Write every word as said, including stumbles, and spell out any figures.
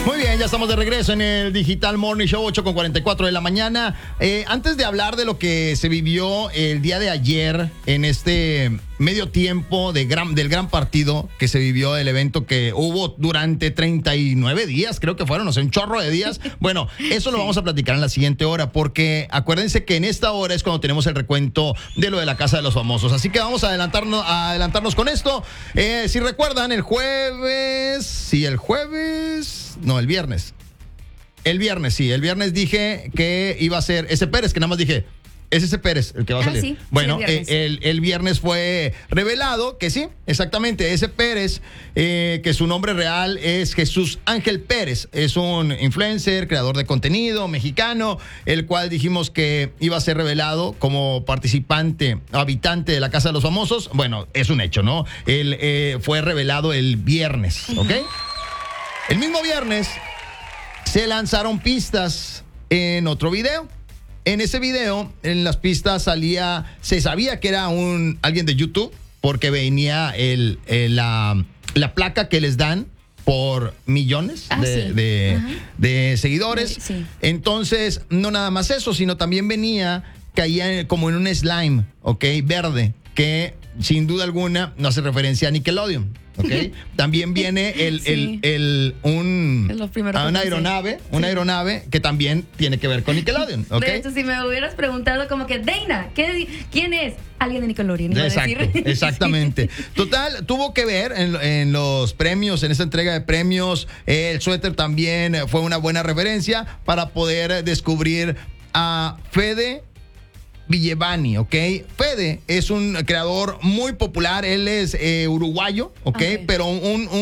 Muy bien, ya estamos de regreso en el Digital Morning Show, ocho con cuarenta y cuatro de la mañana. Eh, antes de hablar de lo que se vivió el día de ayer en este medio tiempo de gran, del gran partido que se vivió, el evento que hubo durante treinta y nueve días, creo que fueron, o sea, un chorro de días. Bueno, eso lo vamos a platicar en la siguiente hora, porque acuérdense que en esta hora es cuando tenemos el recuento de lo de la Casa de los Famosos. Así que vamos a adelantarnos, a adelantarnos con esto. Eh, si recuerdan, el jueves, sí, el jueves, no, el viernes. El viernes, sí, el viernes dije que iba a ser ese Pérez, que nada más dije, es ese Pérez el que va a salir. Ah, sí, bueno, sí, el, viernes. Eh, el, el viernes fue revelado que sí, exactamente, ese Pérez, eh, que su nombre real es Jesús Ángel Pérez, es un influencer, creador de contenido mexicano, el cual dijimos que iba a ser revelado como participante, habitante de la Casa de los Famosos. Bueno, es un hecho, ¿no? Él eh, fue revelado el viernes, ¿ok? Uh-huh. El mismo viernes se lanzaron pistas en otro video. En ese video, en las pistas salía, se sabía que era un alguien de YouTube, porque venía el, el, la, la placa que les dan por millones ah, de, sí. de, de seguidores. Sí. Entonces, no nada más eso, sino también venía, caía como en un slime, ¿ok? Verde, que sin duda alguna no hace referencia a Nickelodeon. Okay. También viene el, sí. el, el un a una aeronave, sí. una aeronave que también tiene que ver con Nickelodeon. Okay. De hecho, si me hubieras preguntado como que Dana, ¿qué, ¿quién es? Alguien de Nickelodeon. Iba Exacto, a decir. exactamente. Total, tuvo que ver en, en los premios, en esta entrega de premios. Eh, el suéter también fue una buena referencia para poder descubrir a Fede Villevani, ¿ok? Fede es un creador muy popular, él es eh, uruguayo, ¿ok? okay. Pero un, un